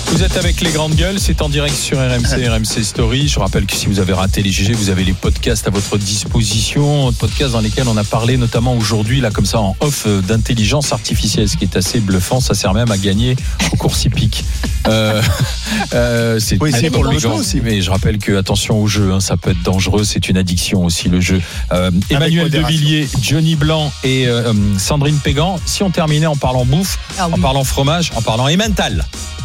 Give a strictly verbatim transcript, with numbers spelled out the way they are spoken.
Vous êtes avec les grandes gueules, c'est en direct sur R M C, R M C Story. Je rappelle que si vous avez raté les G G, vous avez les podcasts à votre disposition, podcasts dans lesquels on a parlé notamment aujourd'hui, là comme ça en off, d'intelligence artificielle, ce qui est assez bluffant. Ça sert même à gagner aux courses hippiques. Euh, euh, c'est oui, c'est pour le jeu aussi. Mais je rappelle que attention au jeu, hein, ça peut être dangereux. C'est une addiction aussi le jeu. Euh, Emmanuel Devilliers, Johnny Blanc et euh, Sandrine Pégan. Si on terminait en parlant bouffe, ah, oui. en parlant fromage, en parlant emmental.